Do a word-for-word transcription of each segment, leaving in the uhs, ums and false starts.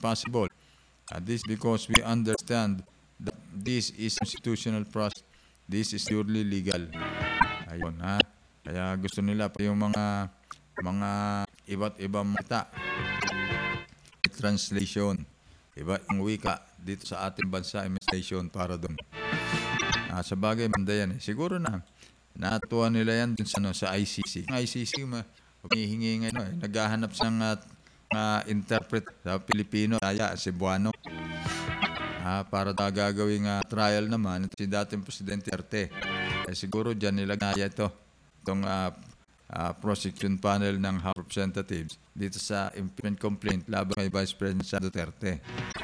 possible. Uh, this because we understand that this is constitutional process. This is purely legal. Ayun, ha. Kaya gusto nila pa yung mga mga iba't ibang mata. Translation. Iba ang wika dito sa ating bansa, translation para doon. Ah, sa bagay, manda yan eh. Siguro na, natuwa nila yan dun sa, ano, sa I C C. Ang I C C, humihingi ngayon, eh, naghahanap sa uh, uh, interpret sa Pilipino, kaya Cebuano. Ah, para ta gagawing uh, trial naman, si dating Presidente Duterte. Eh, siguro dyan nilagaya ito, itong uh, uh, prosecution panel ng House of Representatives dito sa impeachment complaint laban kay Vice President Duterte.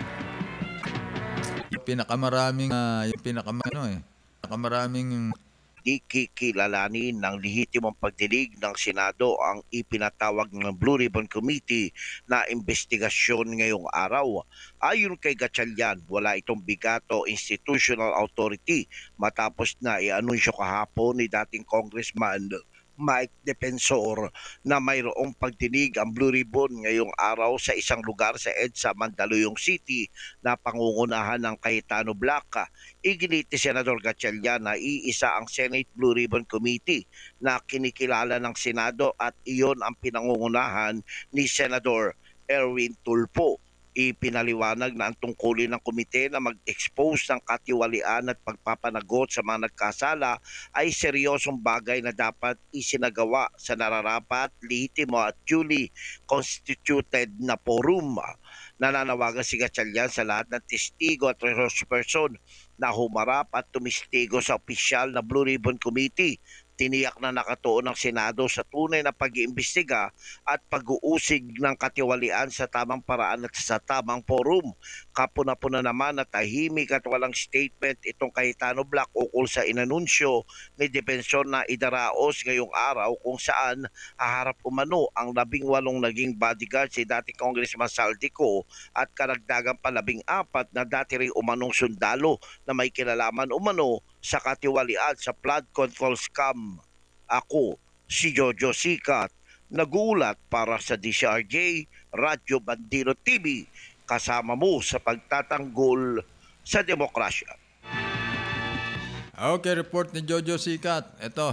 Yung pinakamaraming, uh, yung pinakamaraming, ano eh, pinakamaraming di kikilalanin ng lehitimong pagdinig ng Senado ang ipinatawag ng Blue Ribbon Committee na investigasyon ngayong araw. Ayon kay Gatchalian, wala itong bigat o institutional authority matapos na i-anunsyo kahapon ni dating Congressman Mike Defensor na mayroong pagdinig ang Blue Ribbon ngayong araw sa isang lugar sa EDSA, Mandaluyong City na pangungunahan ng Cayetano Black. Iginit ni Senador Gatchalian na iisa ang Senate Blue Ribbon Committee na kinikilala ng Senado at iyon ang pinangungunahan ni Senador Erwin Tulfo. Ipinaliwanag na ang tungkulin ng komite na mag-expose ng katiwalian at pagpapanagot sa mga nagkasala ay seryosong bagay na dapat isinagawa sa nararapat, lehitimo at duly constituted na forum. Nananawagan si Gatchalian sa lahat ng testigo at resource person na humarap at tumistigo sa opisyal na Blue Ribbon Committee. Tiniyak na nakatuon ng Senado sa tunay na pag-iimbestiga at pag-uusig ng katiwalian sa tamang paraan at sa tamang forum. Kapuna-puna naman na tahimik at walang statement itong Cayetano Black ukol sa inanunsyo ni Defensor na idaraos ngayong araw kung saan haharap umano ang labing walong naging bodyguard si dating Congressman Saldico at karagdagan pa labing apat na dati rin umanong sundalo na may kinalaman umano sa katiwalian sa flood control scam. Ako, si Jojo Sikat, nagulat para sa D C R J, Radyo Bandino T V, kasama mo sa pagtatanggol sa demokrasya. Okay, report ni Jojo Sikat. Ito.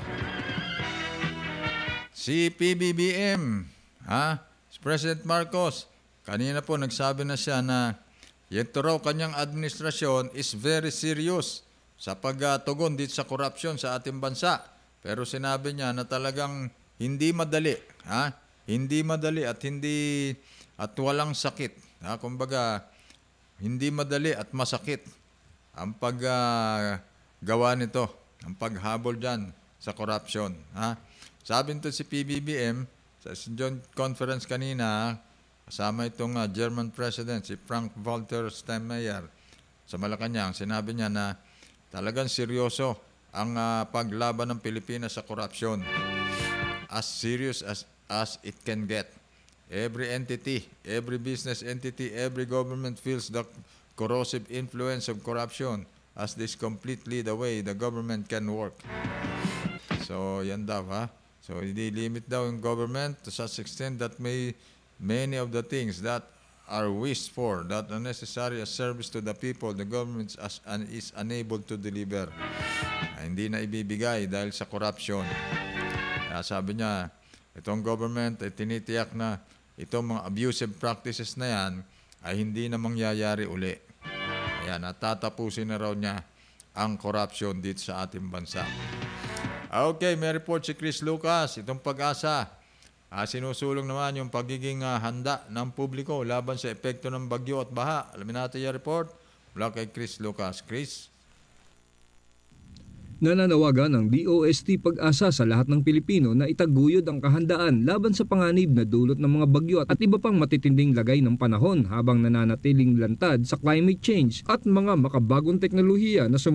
Si P B B M, ha? Si President Marcos, kanina po nagsabi na siya na ito raw kanyang administrasyon is very serious sa pagtugon dito sa korupsyon sa ating bansa. Pero sinabi niya na talagang hindi madali, ha? Hindi madali at hindi at walang sakit. Ha? Kumbaga, hindi madali at masakit ang paggawa uh, nito, ang paghabol diyan sa korupsyon, ha? Sabi nito si P B B M sa Joint Conference kanina, kasama itong uh, German President si Frank-Walter Steinmeier sa Malacanang, sinabi niya na talagang seryoso ang uh, paglaban ng Pilipinas sa korupsyon. As serious as, as it can get. Every entity, every business entity, every government feels the corrosive influence of corruption as this completely the way the government can work. So, yan daw, ha? So, i-limit daw yung government to such extent that may many of the things that are wished for, that are necessary as service to the people, the government as, an, is unable to deliver. Ay, hindi na ibibigay dahil sa corruption. Kaya sabi niya, itong government ay tinitiyak na itong mga abusive practices na yan ay hindi na mangyayari uli. Kaya natatapusin na raw niya ang corruption dito sa ating bansa. Okay, may report si Chris Lucas, itong Pag-asa. Ah, sinusulong naman yung pagiging uh, handa ng publiko laban sa epekto ng bagyo at baha. Alamin natin yung report mula kay Chris Lucas. Chris? Nananawagan ng D O S T Pag-asa sa lahat ng Pilipino na itaguyod ang kahandaan laban sa panganib na dulot ng mga bagyo at iba pang matitinding lagay ng panahon habang nananatiling lantad sa climate change at mga makabagong teknolohiya na